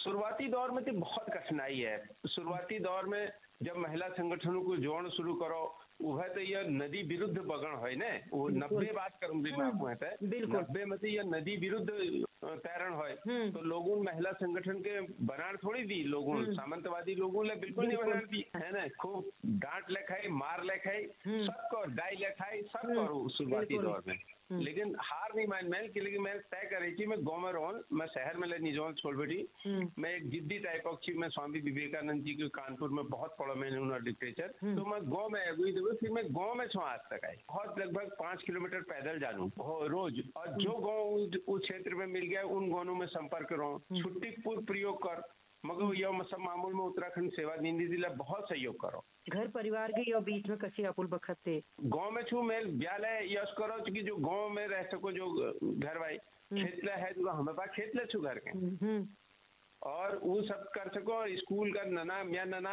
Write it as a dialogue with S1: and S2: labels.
S1: शुरुआती दौर में तो बहुत कठिनाई है। शुरुआती दौर में जब महिला संगठनों को जोड़ना शुरू करो, वह तो यह नदी विरुद्ध बगण है ने, वो
S2: बिल्कुल।
S1: 90 बात करूंगी मैं आपको है
S2: बिल्कुल।
S1: 90 में तो यह नदी विरुद्ध तैरण है।
S2: हुँ।
S1: तो लोगों महिला संगठन के बनार थोड़ी दी, लोगों
S2: हुँ।
S1: सामंतवादी लोगों ने बिल्कुल नहीं
S2: बिल्कुल।
S1: बनार दी है ना, खूब डांट लेखाई, मार लेखाई,
S2: हुँ।
S1: सबको डाई लेखाई, सब
S2: हुँ।
S1: करो शुरुआती
S2: बिल्कुल।
S1: दौर में।
S2: हुँ।
S1: लेकिन हार नहीं मान मैं कि लेकिन मैं तय करी थी मैं गाँव में रहूं, मैं शहर में ले नहीं जाऊं छोड़ बेटी।
S2: हुँ।
S1: मैं एक जिद्दी टाइप ऑफ छी, मैं स्वामी विवेकानंद जी के कानपुर में बहुत पढ़ा मैंने उन्होंने लिटरेचर,
S2: हुँ।
S1: तो मैं गाँव में अगुई देवे, फिर मैं गाँव में छू आज तक आई, बहुत लगभग 5 किलोमीटर पैदल जानू रोज, और जो गाँव उस क्षेत्र में मिल गया उन गाँवों में संपर्क रहो, छुट्टी पूर्व प्रयोग कर, मगर यह सब मामूल में उत्तराखंड सेवा निधि जिला बहुत सहयोग करो।
S2: घर परिवार के या बीच में कसी अपुल बखत थे।
S1: गाँव में छू मैं ब्यालय यश करो कि जो गाँव में रह सको, जो घर भाई खेतला है, जो हमारे पास खेतले छू घर के,
S2: हुँ।
S1: और वो सब कर सको, स्कूल का नना या नना